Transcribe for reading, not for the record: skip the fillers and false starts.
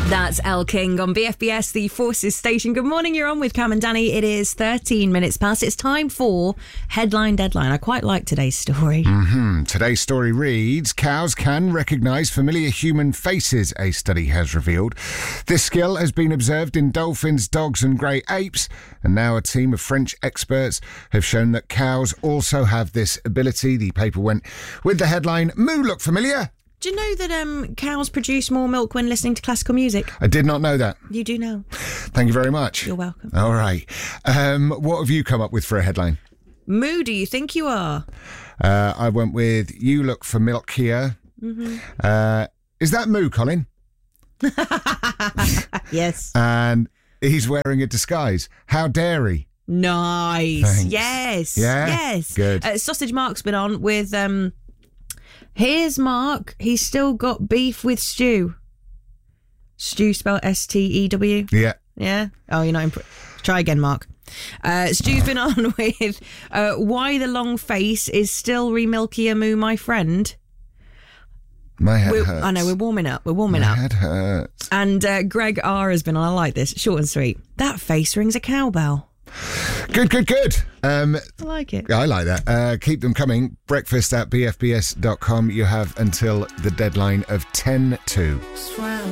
That's Elle King on BFBS, the Forces station. Good morning, you're on with Cam and Danny. It is 13 minutes past. It's time for Headline Deadline. I quite like today's story. Today's story reads, cows can recognise familiar human faces, a study has revealed. This skill has been observed in dolphins, dogs and grey apes, and now a team of French experts have shown that cows also have this ability. The paper went with the headline, Moo look familiar? Do you know that cows produce more milk when listening to classical music? I did not know that. You do know. Thank you very much. You're welcome. All right. What have you come up with for a headline? Moo, do you think you are? I went with you look for milk here. Is that Moo, Colin? Yes. And he's wearing a disguise. How dare he? Nice. Thanks. Yes. Yeah? Yes. Good. Sausage Mark's been on with... Here's Mark. He's still got beef with Stu. Stu spelled S-T-E-W. Yeah. Yeah? Oh, you're not... Try again, Mark. Stu's been on with why the long face is still remilkier Moo, my friend. My head hurts. I know, we're warming up. My head hurts. And Greg R has been on. I like this. Short and sweet. That face rings a cowbell. Good. I like it. I like that. Keep them coming. Breakfast at bfbs.com. You have until the deadline of 10 to.